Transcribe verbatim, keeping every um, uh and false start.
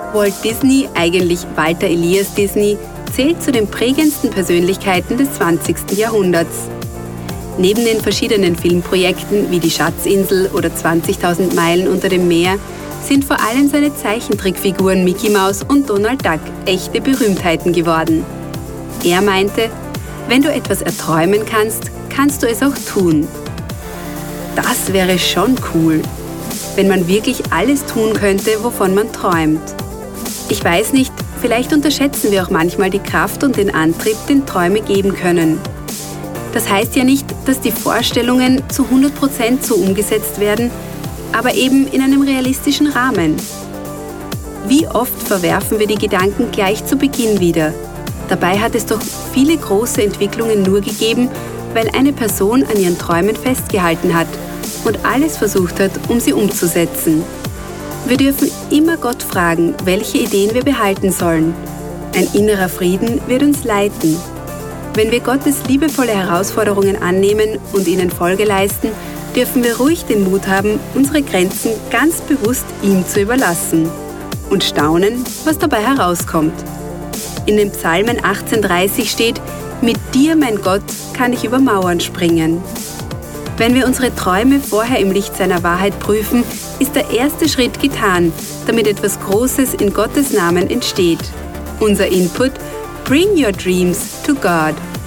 Walt Disney, eigentlich Walter Elias Disney, zählt zu den prägendsten Persönlichkeiten des zwanzigsten Jahrhunderts. Neben den verschiedenen Filmprojekten wie Die Schatzinsel oder zwanzigtausend Meilen unter dem Meer sind vor allem seine Zeichentrickfiguren Mickey Mouse und Donald Duck echte Berühmtheiten geworden. Er meinte, wenn du etwas erträumen kannst, kannst du es auch tun. Das wäre schon cool, wenn man wirklich alles tun könnte, wovon man träumt. Ich weiß nicht, vielleicht unterschätzen wir auch manchmal die Kraft und den Antrieb, den Träume geben können. Das heißt ja nicht, dass die Vorstellungen zu hundert Prozent so umgesetzt werden, aber eben in einem realistischen Rahmen. Wie oft verwerfen wir die Gedanken gleich zu Beginn wieder? Dabei hat es doch viele große Entwicklungen nur gegeben, weil eine Person an ihren Träumen festgehalten hat und alles versucht hat, um sie umzusetzen. Wir dürfen immer Gott fragen, welche Ideen wir behalten sollen. Ein innerer Frieden wird uns leiten. Wenn wir Gottes liebevolle Herausforderungen annehmen und ihnen Folge leisten, dürfen wir ruhig den Mut haben, unsere Grenzen ganz bewusst ihm zu überlassen und staunen, was dabei herauskommt. In den Psalmen achtzehn dreißig steht: Mit dir, mein Gott, kann ich über Mauern springen. Wenn wir unsere Träume vorher im Licht seiner Wahrheit prüfen, ist der erste Schritt getan, damit etwas Großes in Gottes Namen entsteht. Unser Input: Bring your dreams to God.